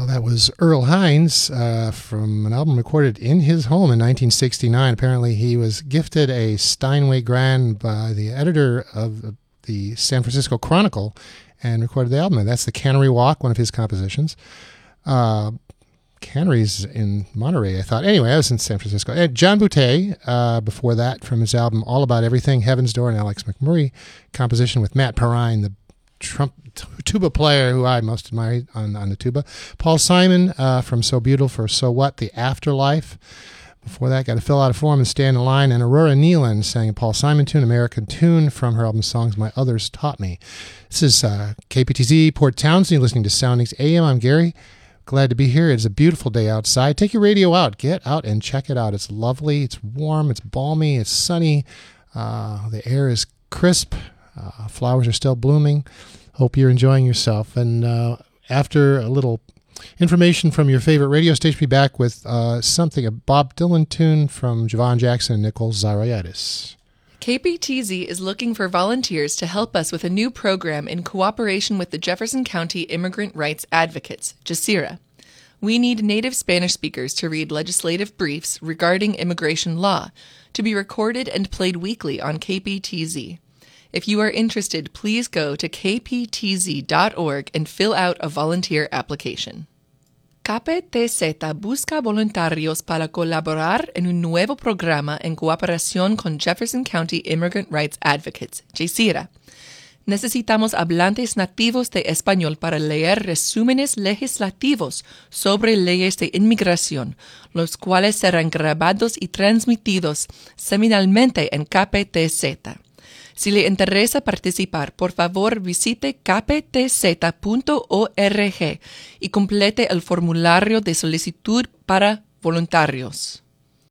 That was Earl Hines from an album recorded in his home in 1969. Apparently, he was gifted a Steinway Grand by the editor of the San Francisco Chronicle and recorded the album. And that's the Cannery Walk, one of his compositions. Cannery's in Monterey, I thought. Anyway, I was in San Francisco. And John Boutté, before that, from his album All About Everything, Heaven's Door, and Alex McMurray composition with Matt Perrine, the tuba player who I most admire on the tuba. Paul Simon from So Beautiful for So What, The Afterlife. Before that, Got to Fill Out a Form and Stand in Line. And Aurora Nealon sang a Paul Simon tune, American Tune, from her album Songs My Others Taught Me. This is KPTZ, Port Townsend. You're listening to Soundings AM. I'm Gary. Glad to be here. It's a beautiful day outside. Take your radio out. Get out and check it out. It's lovely. It's warm. It's balmy. It's sunny. The air is crisp. Flowers are still blooming. Hope you're enjoying yourself. And after a little information from your favorite radio station, be back with a Bob Dylan tune from Javon Jackson and Nicole Zariadis. KPTZ is looking for volunteers to help us with a new program in cooperation with the Jefferson County Immigrant Rights Advocates, JSIRA. We need native Spanish speakers to read legislative briefs regarding immigration law, to be recorded and played weekly on KPTZ. If you are interested, please go to kptz.org and fill out a volunteer application. KPTZ busca voluntarios para colaborar en un nuevo programa en cooperación con Jefferson County Immigrant Rights Advocates, JSIRA. Necesitamos hablantes nativos de español para leer resúmenes legislativos sobre leyes de inmigración, los cuales serán grabados y transmitidos semanalmente en KPTZ. Si le interesa participar, por favor visite kptz.org y complete el formulario de solicitud para voluntarios.